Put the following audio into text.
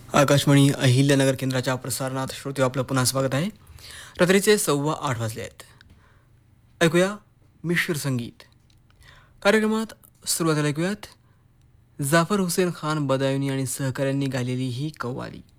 आकाशवाणी अहिल्यानगर केंद्राच्या प्रसारणात श्रोते आपलं पुन्हा स्वागत आहे. रात्रीचे 8:15 वाजले आहेत. ऐकूया मिश्र संगीत. कार्यक्रमात सुरुवातीला ऐकूयात जाफर हुसेन खान बदायुनी आणि सहकाऱ्यांनी गायलेली ही कव्वाली.